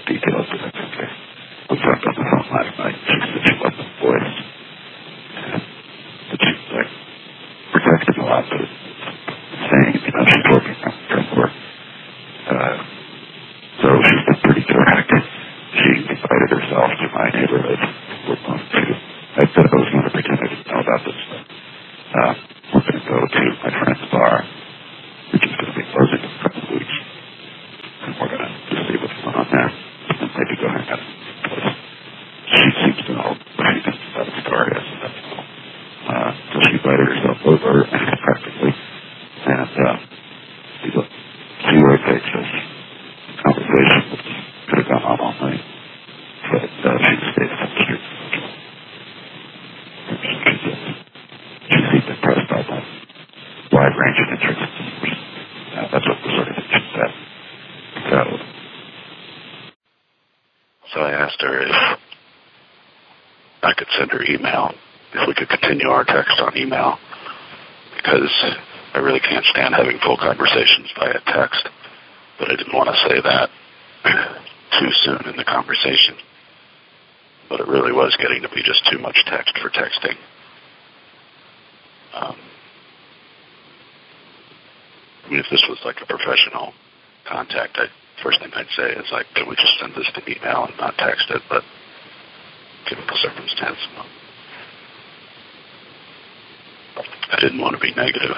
details, but that's okay. I was talking on the phone last night. She said she loved the voice. But she's like, protecting a lot, but saying, she's working from work. So she's been pretty direct. She invited herself to my neighborhood. We're going to, I said I was going to pretend I didn't know about this, but we're going to go to my friend's bar, which is going to be closing in a couple of weeks. And we're going to just see what's going on there. And maybe go hang out. She seems to know what she thinks about the story. So she invited herself over practically. And see where it takes us. Conversation that could have gone on all night. But she stayed on the street. She seemed impressed by that wide range of interests. That's what the sort of thing she said. So I asked her if I could send her email, if we could continue our text on email, because I really can't stand having full conversations via text. But I didn't want to say that too soon in the conversation. But it really was getting to be just too much text for texting. If this was like a professional contact, first thing I'd say is like, can we just send this to email and not text it? But given the circumstance, I didn't want to be negative.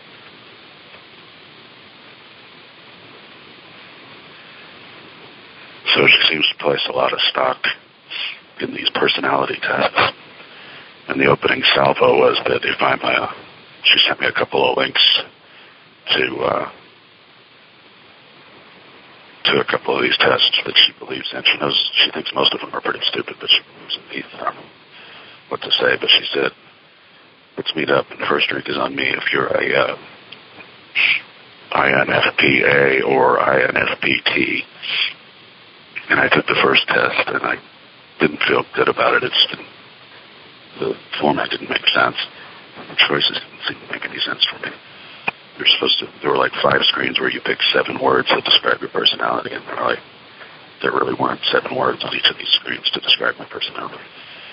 So she seems to place a lot of stock in these personality tests. And the opening salvo was that if she sent me a couple of links to a couple of these tests that she believes in. She thinks most of them are pretty stupid, but she believes in these. I don't know what to say, but she said, let's meet up, and the first drink is on me if you're a INFPA or INFPT. And I took the first test, and I didn't feel good about it. The format didn't make sense. The choices didn't seem to make any sense for me. There were like 5 screens where you picked 7 words that describe your personality, and there really weren't 7 words on each of these screens to describe my personality.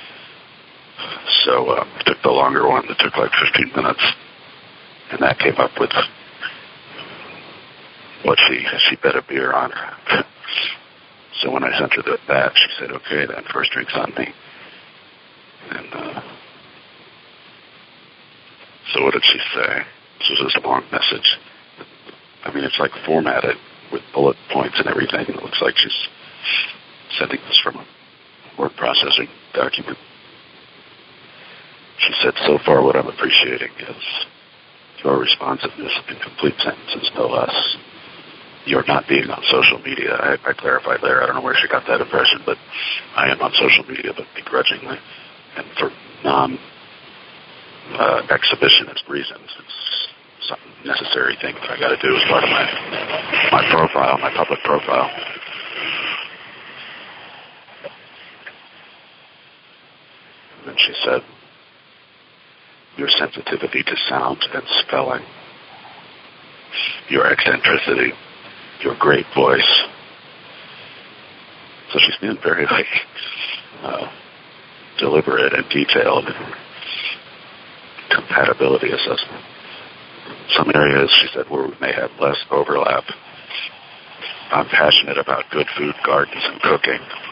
So I took the longer one that took like 15 minutes, and that came up with what she bet a beer on. So when I sent her that, she said, okay, then first drink's on me. And so what did she say? This was just a long message. I mean, it's like formatted with bullet points and everything. It looks like she's sending this from a word processing document. She said, so far what I'm appreciating is your responsiveness in complete sentences, no less. You're not being on social media. I clarified there. I don't know where she got that impression, but I am on social media, but begrudgingly. And for non-exhibitionist reasons. It's some necessary thing that I got to do as part of my profile, my public profile. And she said, your sensitivity to sound and spelling, your eccentricity, your great voice. So she's being very deliberate and detailed in compatibility assessment. Some areas, she said, where we may have less overlap. I'm passionate about good food, gardens, and cooking.